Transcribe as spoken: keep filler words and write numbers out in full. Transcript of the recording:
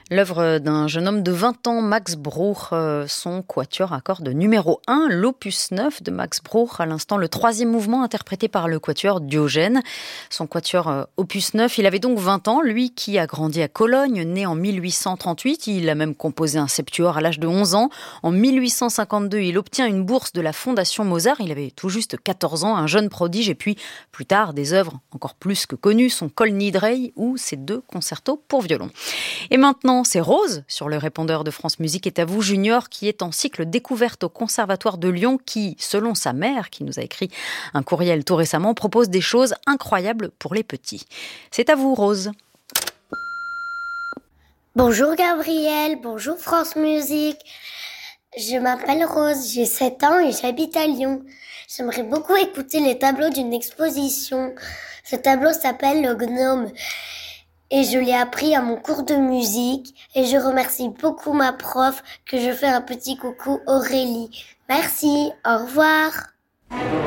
L'œuvre d'un jeune homme de vingt ans, Max Bruch, euh, son quatuor à cordes numéro un, l'opus neuf de Max Bruch, à l'instant le troisième mouvement interprété par le quatuor Diogène. Son quatuor euh, opus neuf, il avait donc vingt ans, lui qui a grandi à Cologne, né en mille huit cent trente-huit. Il a même composé un septuor à l'âge de onze ans. En mille huit cent cinquante-deux, il obtient une bourse de la Fondation Mozart. Il avait tout juste quatorze ans, un jeune prodige. Et puis, plus tard, des œuvres encore plus que connues, son Kol Nidrei ou ses deux concertos pour violon. Et maintenant, c'est Rose, sur le répondeur de France Musique est à vous, Junior, qui est en cycle découverte au Conservatoire de Lyon, qui, selon sa mère, qui nous a écrit un courriel tout récemment, propose des choses incroyables pour les petits. C'est à vous, Rose. Bonjour Gabriel, bonjour France Musique. Je m'appelle Rose, j'ai sept ans et j'habite à Lyon. J'aimerais beaucoup écouter les tableaux d'une exposition. Ce tableau s'appelle Le Gnome. Et je l'ai appris à mon cours de musique et je remercie beaucoup ma prof que je fais un petit coucou Aurélie. Merci, au revoir.